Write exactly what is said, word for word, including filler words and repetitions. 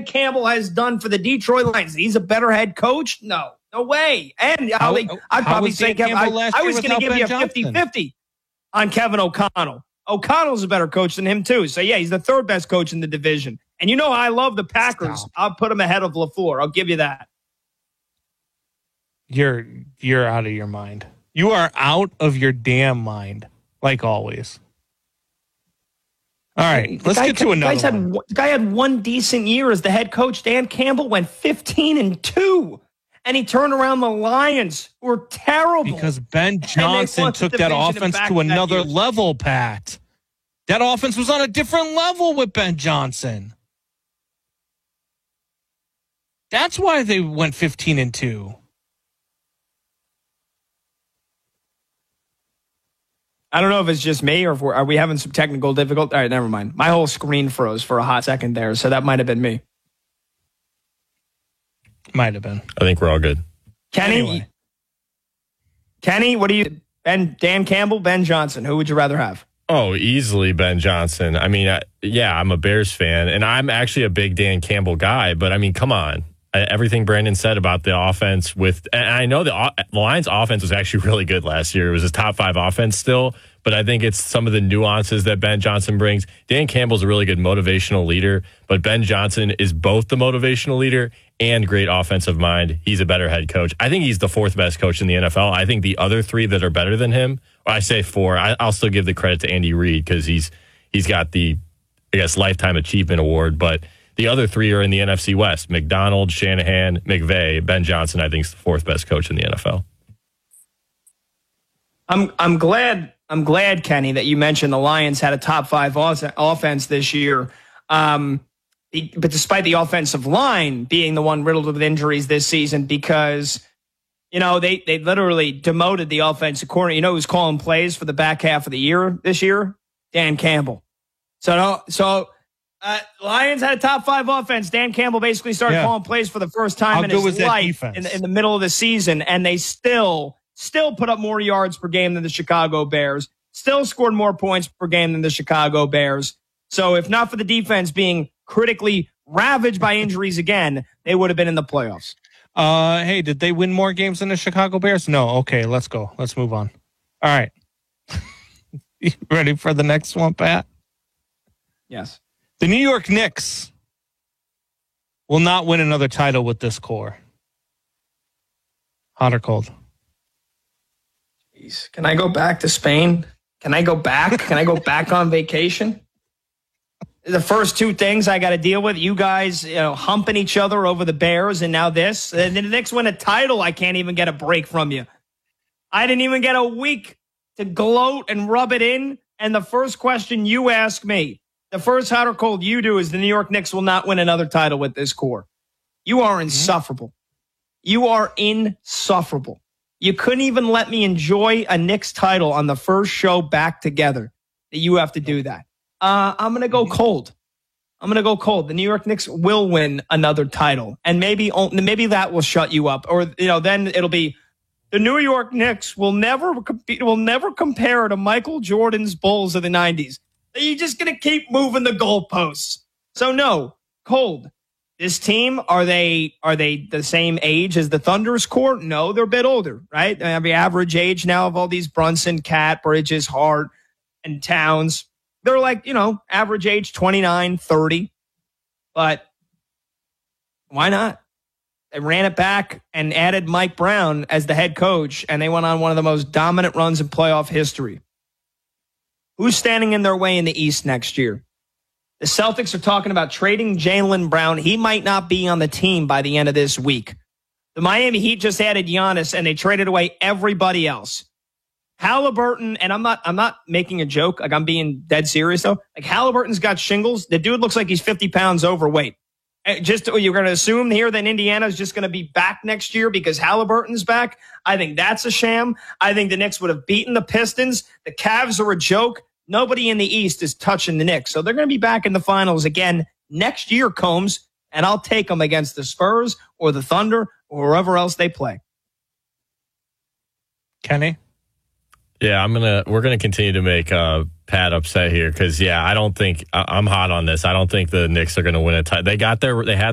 Dan Campbell has done for the Detroit Lions. He's a better head coach? No. No way. And how, I'd how probably say Kevin, I, I was going to give Ben you a fifty-fifty on Kevin O'Connell. O'Connell's a better coach than him, too. So, yeah, he's the third best coach in the division. And you know I love the Packers. Stop. I'll put him ahead of LaFleur. I'll give you that. You're you're out of your mind. You are out of your damn mind, like always. All right, let's guy, get to another had, one. The guy had one decent year as the head coach. Dan Campbell went fifteen and two. And he turned around the Lions, who were terrible. Because Ben Johnson took that offense to another level, Pat. That offense was on a different level with Ben Johnson. That's why they went fifteen and two. I don't know if it's just me or if we're, are we having some technical difficulty. All right, never mind. My whole screen froze for a hot second there, so that might have been me. Might have been. I think we're all good. Kenny, anyway. Kenny, what do you? Ben, Dan Campbell, Ben Johnson. Who would you rather have? Oh, easily Ben Johnson. I mean, I, yeah, I'm a Bears fan, and I'm actually a big Dan Campbell guy. But I mean, come on, I, everything Brandon said about the offense with, and I know the, the Lions' offense was actually really good last year. It was his top five offense still. But I think it's some of the nuances that Ben Johnson brings. Dan Campbell's a really good motivational leader, but Ben Johnson is both the motivational leader and great offensive mind. He's a better head coach. I think he's the fourth best coach in the N F L. I think the other three that are better than him, well, I say four, I, I'll still give the credit to Andy Reid because he's he's got the, I guess, Lifetime Achievement Award. But the other three are in the N F C West. McDonald, Shanahan, McVay. Ben Johnson, I think, is the fourth best coach in the N F L. I'm I'm glad I'm glad, Kenny, that you mentioned the Lions had a top five offense this year. Um, but despite the offensive line being the one riddled with injuries this season, because, you know, they, they literally demoted the offensive coordinator. You know who's calling plays for the back half of the year this year? Dan Campbell. So, no, so uh, Lions had a top five offense. Dan Campbell basically started yeah. calling plays for the first time How in his life in the, in the middle of the season, and they still... Still put up more yards per game than the Chicago Bears. Still scored more points per game than the Chicago Bears. So if not for the defense being critically ravaged by injuries again, they would have been in the playoffs. Uh, hey, did they win more games than the Chicago Bears? No. Okay, let's go. Let's move on. All right. You ready for the next one, Pat? Yes. The New York Knicks will not win another title with this core. Hot or cold? Can I go back to Spain? Can I go back? Can I go back on vacation? The first two things I got to deal with, you guys, you know, humping each other over the Bears, and now this. And then the Knicks win a title, I can't even get a break from you. I didn't even get a week to gloat and rub it in. And the first question you ask me, the first hot or cold you do is the New York Knicks will not win another title with this core. You are insufferable. You are insufferable. You couldn't even let me enjoy a Knicks title on the first show back together. That you have to do that. Uh, I'm going to go cold. I'm going to go cold. The New York Knicks will win another title, and maybe maybe that will shut you up. Or you know, then it'll be the New York Knicks will never compete, will never compare to Michael Jordan's Bulls of the nineties. You're just going to keep moving the goalposts. So no, cold. This team, are they are they the same age as the Thunder's core? No, they're a bit older, right? I mean, the average age now of all these Brunson, Cat, Bridges, Hart, and Towns, they're like, you know, average age twenty-nine, thirty. But why not? They ran it back and added Mike Brown as the head coach, and they went on one of the most dominant runs in playoff history. Who's standing in their way in the East next year? The Celtics are talking about trading Jaylen Brown. He might not be on the team by the end of this week. The Miami Heat just added Giannis, and they traded away everybody else. Halliburton, and I'm not I'm not making a joke. Like, I'm being dead serious, though. Like, Halliburton's got shingles. The dude looks like he's fifty pounds overweight. Just you're going to assume here that Indiana's just going to be back next year because Halliburton's back. I think that's a sham. I think the Knicks would have beaten the Pistons. The Cavs are a joke. Nobody in the East is touching the Knicks. So they're going to be back in the finals again next year, Combs, and I'll take them against the Spurs or the Thunder or wherever else they play. Kenny? Yeah, I'm gonna. We're gonna continue to make uh, Pat upset here because, yeah, I don't think I, I'm hot on this. I don't think the Knicks are going to win a title. They got their. They had